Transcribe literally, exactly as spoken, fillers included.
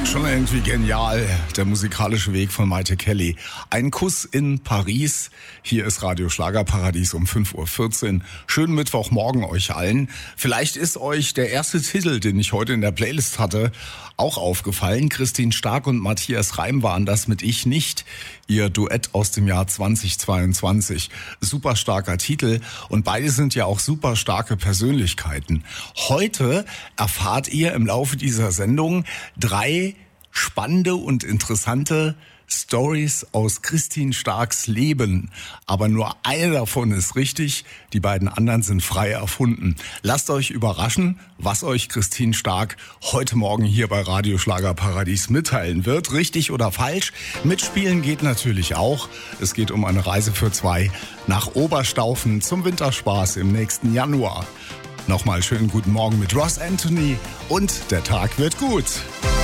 Schon irgendwie genial, der musikalische Weg von Maite Kelly. Ein Kuss in Paris. Hier ist Radio Schlagerparadies um fünf Uhr vierzehn. Schönen Mittwochmorgen euch allen. Vielleicht ist euch der erste Titel, den ich heute in der Playlist hatte, auch aufgefallen. Christine Stark und Matthias Reim waren das mit Ich nicht. Ihr Duett aus dem Jahr zweitausendzweiundzwanzig. Super starker Titel und beide sind ja auch super starke Persönlichkeiten. Heute erfahrt ihr im Laufe dieser Sendung drei spannende und interessante Stories aus Christine Starks Leben. Aber nur eine davon ist richtig, die beiden anderen sind frei erfunden. Lasst euch überraschen, was euch Christine Stark heute Morgen hier bei Radio Schlagerparadies mitteilen wird. Richtig oder falsch? Mitspielen geht natürlich auch. Es geht um eine Reise für zwei nach Oberstaufen zum Winterspaß im nächsten Januar. Nochmal schönen guten Morgen mit Ross Anthony und der Tag wird gut.